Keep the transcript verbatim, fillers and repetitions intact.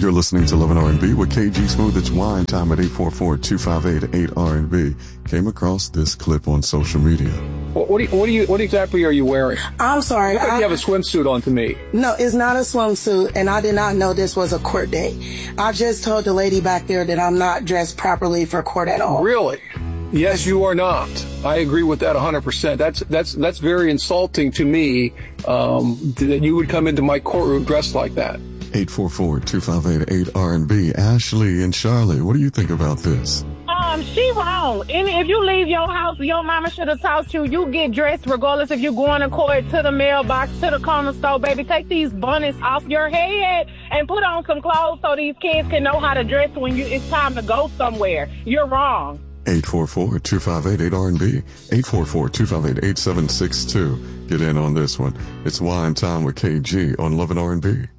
You're listening to Love and R and B with K G Smooth. It's wine time at eight four four, two five eight, eight R and B. Came across this clip on social media. What, what, do you, what, do you, what exactly are you wearing? I'm sorry. Look like I, you have a swimsuit on to me. No, it's not a swimsuit, and I did not know this was a court date. I just told the lady back there that I'm not dressed properly for court at all. Really? Yes, you are not. I agree with that one hundred percent. That's that's that's very insulting to me um, that you would come into my courtroom dressed like that. eight four four, two five eight, eight R and B. Ashley and Charlotte, what do you think about this? Um, she wrong. And if you leave your house, your mama should have taught you, you get dressed regardless if you're going to court, to the mailbox, to the corner store, baby. Take these bunnies off your head and put on some clothes so these kids can know how to dress when you it's time to go somewhere. You're wrong. eight four four, two five eight, eight R and B. eight four four, two five eight, eight seven six two. Get in on this one. It's wine time with K G on Love and R and B.